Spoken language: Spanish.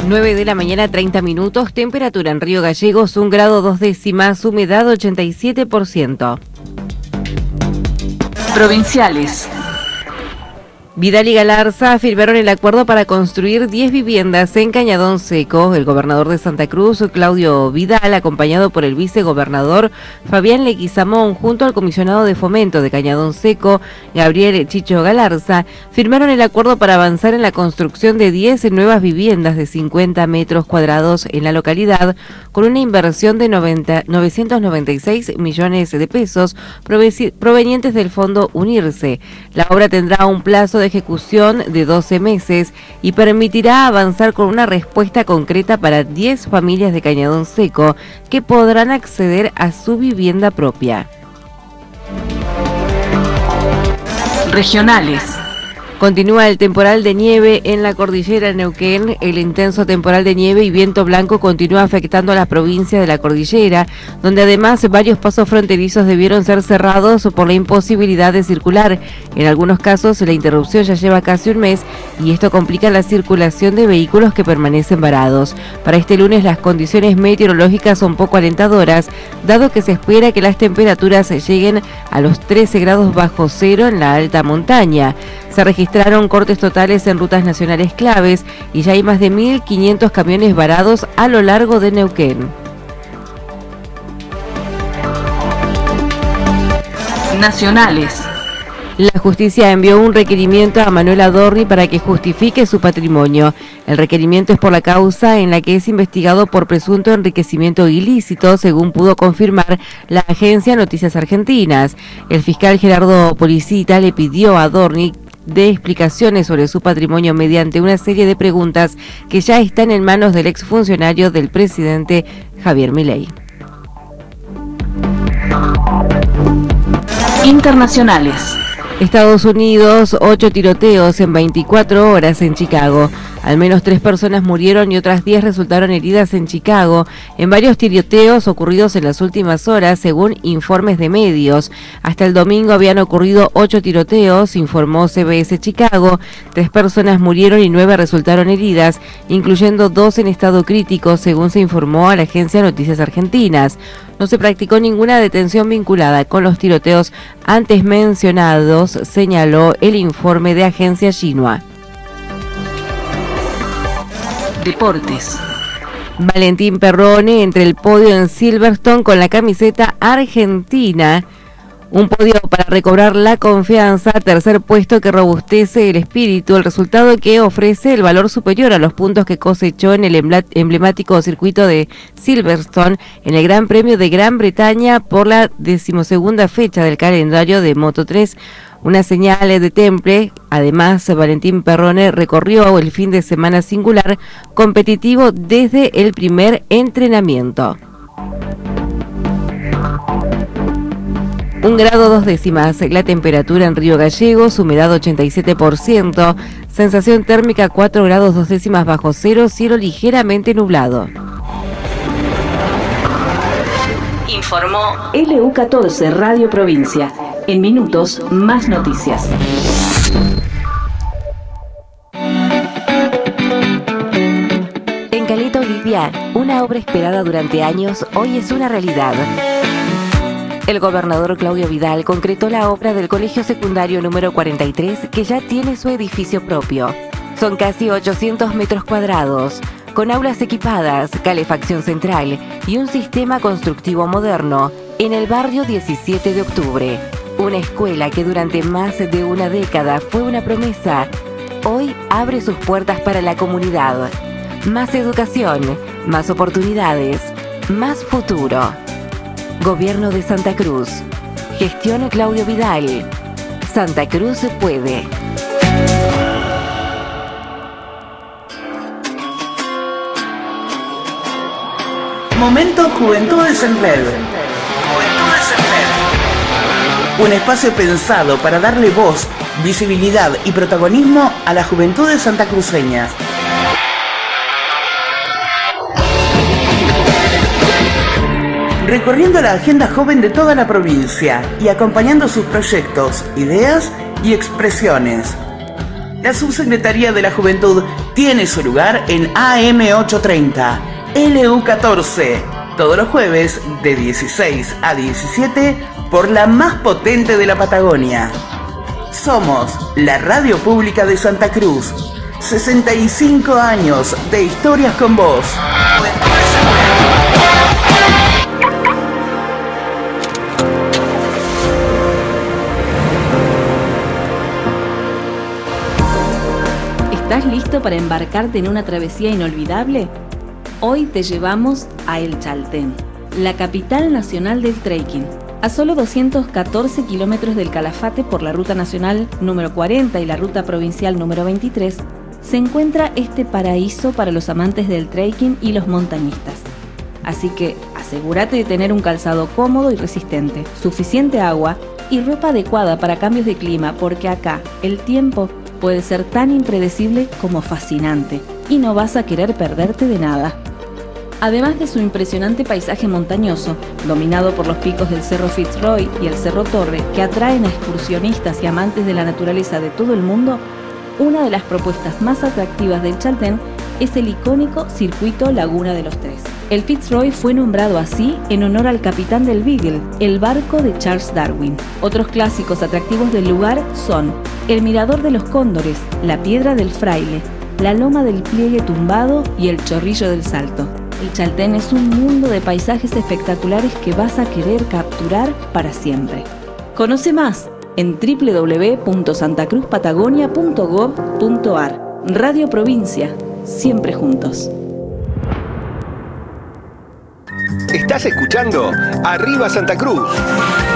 9 de la mañana, 30 minutos, temperatura en Río Gallegos, 1 grado 2 décimas, humedad 87%. Provinciales. Vidal y Galarza firmaron el acuerdo para construir 10 viviendas en Cañadón Seco. El gobernador de Santa Cruz, Claudio Vidal, acompañado por el vicegobernador Fabián Leguizamón, junto al comisionado de fomento de Cañadón Seco, Gabriel Chicho Galarza, firmaron el acuerdo para avanzar en la construcción de 10 nuevas viviendas de 50 metros cuadrados en la localidad, con una inversión de 996 millones de pesos provenientes del Fondo Unirse. La obra tendrá un plazo de ejecución de 12 meses y permitirá avanzar con una respuesta concreta para 10 familias de Cañadón Seco que podrán acceder a su vivienda propia. Regionales. Continúa el temporal de nieve en la cordillera de Neuquén. El intenso temporal de nieve y viento blanco continúa afectando a las provincias de la cordillera, donde además varios pasos fronterizos debieron ser cerrados por la imposibilidad de circular. En algunos casos la interrupción ya lleva casi un mes y esto complica la circulación de vehículos que permanecen varados. Para este lunes las condiciones meteorológicas son poco alentadoras, dado que se espera que las temperaturas lleguen a los 13 grados bajo cero en la alta montaña. Se registraron cortes totales en rutas nacionales claves y ya hay más de 1.500 camiones varados a lo largo de Neuquén. Nacionales. La justicia envió un requerimiento a Manuel Adorni para que justifique su patrimonio. El requerimiento es por la causa en la que es investigado por presunto enriquecimiento ilícito, según pudo confirmar la agencia Noticias Argentinas. El fiscal Gerardo Policita le pidió a Adorni de explicaciones sobre su patrimonio mediante una serie de preguntas que ya están en manos del exfuncionario del presidente Javier Milei. Internacionales. Estados Unidos, 8 tiroteos en 24 horas en Chicago. Al menos 3 personas murieron y otras 10 resultaron heridas en Chicago en varios tiroteos ocurridos en las últimas horas, según informes de medios. Hasta el domingo habían ocurrido 8 tiroteos, informó CBS Chicago. 3 personas murieron y 9 resultaron heridas, incluyendo 2 en estado crítico, según se informó a la agencia Noticias Argentinas. No se practicó ninguna detención vinculada con los tiroteos antes mencionados, señaló el informe de agencia Xinhua. Deportes. Valentín Perrone entre el podio en Silverstone con la camiseta argentina. Un podio para recobrar la confianza, tercer puesto que robustece el espíritu, el resultado que ofrece el valor superior a los puntos que cosechó en el emblemático circuito de Silverstone en el Gran Premio de Gran Bretaña por la 12ª fecha del calendario de Moto3. Una señal de temple. Además, Valentín Perrone recorrió el fin de semana singular competitivo desde el primer entrenamiento. 1 grado 2 décimas la temperatura en Río Gallegos, humedad 87%, sensación térmica 4 grados 2 décimas bajo cero, cielo ligeramente nublado. Informó LU14 Radio Provincia. En minutos, más noticias. En Caleta Olivia, una obra esperada durante años, hoy es una realidad. El gobernador Claudio Vidal concretó la obra del Colegio Secundario número 43, que ya tiene su edificio propio. Son casi 800 metros cuadrados, con aulas equipadas, calefacción central y un sistema constructivo moderno, en el barrio 17 de octubre. Una escuela que durante más de una década fue una promesa, hoy abre sus puertas para la comunidad. Más educación, más oportunidades, más futuro. Gobierno de Santa Cruz. Gestión Claudio Vidal. Santa Cruz puede. Momento Juventudes en Red. Un espacio pensado para darle voz, visibilidad y protagonismo a las juventudes santacruceñas. Recorriendo la agenda joven de toda la provincia y acompañando sus proyectos, ideas y expresiones. La Subsecretaría de la Juventud tiene su lugar en AM830, LU14, todos los jueves de 16 a 17 por la más potente de la Patagonia. Somos la radio pública de Santa Cruz. 65 años de historias con vos. ¿Estás listo para embarcarte en una travesía inolvidable? Hoy te llevamos a El Chaltén, la capital nacional del trekking. A solo 214 kilómetros del Calafate por la ruta nacional número 40 y la ruta provincial número 23, se encuentra este paraíso para los amantes del trekking y los montañistas. Así que asegúrate de tener un calzado cómodo y resistente, suficiente agua y ropa adecuada para cambios de clima, porque acá el tiempo puede ser tan impredecible como fascinante y no vas a querer perderte de nada. Además de su impresionante paisaje montañoso, dominado por los picos del Cerro Fitzroy y el Cerro Torre, que atraen a excursionistas y amantes de la naturaleza de todo el mundo, una de las propuestas más atractivas del Chaltén es el icónico circuito Laguna de los Tres. El Fitzroy fue nombrado así en honor al capitán del Beagle, el barco de Charles Darwin. Otros clásicos atractivos del lugar son el Mirador de los Cóndores, la Piedra del Fraile, la Loma del Pliegue Tumbado y el Chorrillo del Salto. El Chaltén es un mundo de paisajes espectaculares que vas a querer capturar para siempre. Conoce más en www.santacruzpatagonia.gov.ar. Radio Provincia, siempre juntos. Estás escuchando Arriba Santa Cruz.